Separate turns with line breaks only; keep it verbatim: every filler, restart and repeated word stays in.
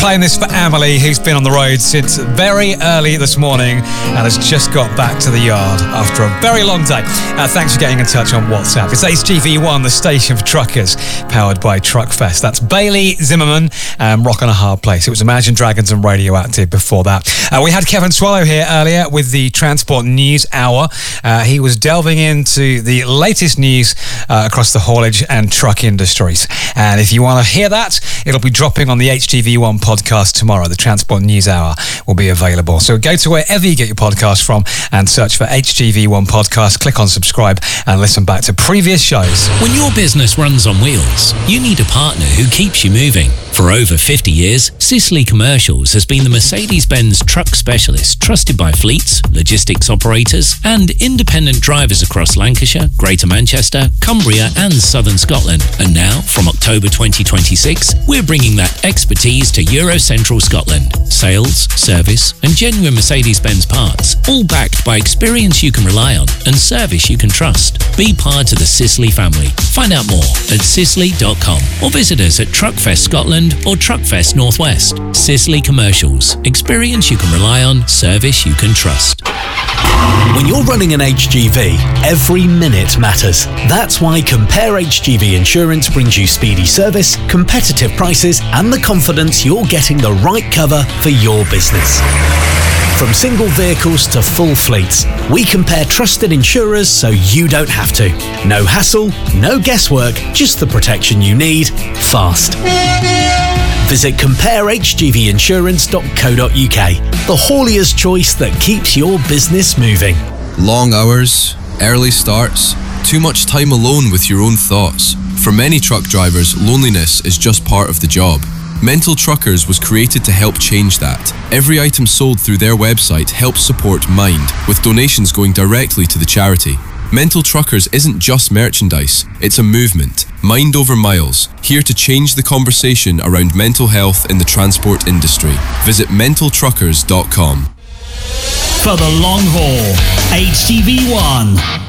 playing this for Emily, who's been on the road since very early this morning and has just got back to the yard after a very long day. Uh, thanks for getting in touch on WhatsApp. It's H G V one, the station for truckers, powered by Truckfest. That's Bailey Zimmerman, um, Rock on a Hard Place. It was Imagine Dragons and Radioactive before that. Uh, we had Kevin Swallow here earlier with the Transport News Hour. Uh, he was delving into the latest news uh, across the haulage and truck industries. And if you want to hear that, it'll be dropping on the H G V one podcast tomorrow. The Transport News Hour will be available. So go to wherever you get your podcast from and search for H G V one podcast, click on subscribe and listen back to previous shows.
When your business runs on wheels, you need a partner who keeps you moving. For over fifty years, Sisley Commercials has been the Mercedes-Benz truck specialist trusted by fleets, logistics operators and independent drivers across Lancashire, Greater Manchester, Cumbria and Southern Scotland. And now, from October twenty twenty-six, we're bringing that expertise to Euro Central Scotland. Sales, service and genuine Mercedes-Benz parts, all backed by experience you can rely on and service you can trust. Be part of the Sisley family. Find out more at sisley dot com or visit us at Truckfest Scotland or Truckfest Northwest. Sisley Commercials. Experience you can rely on, service you can trust.
When you're running an H G V, every minute matters. That's why Compare H G V Insurance brings you speedy service, competitive prices, and the confidence you're getting the right cover for your business. From single vehicles to full fleets, we compare trusted insurers so you don't have to. No hassle, no guesswork, just the protection you need, fast. Visit compare h g v insurance dot co dot u k, the haulier's choice that keeps your business moving.
Long hours, early starts, too much time alone with your own thoughts. For many truck drivers, loneliness is just part of the job. Mental Truckers was created to help change that. Every item sold through their website helps support Mind, with donations going directly to the charity. Mental Truckers isn't just merchandise, it's a movement. Mind over miles, here to change the conversation around mental health in the transport industry. Visit mental truckers dot com.
For the long haul, H G V one.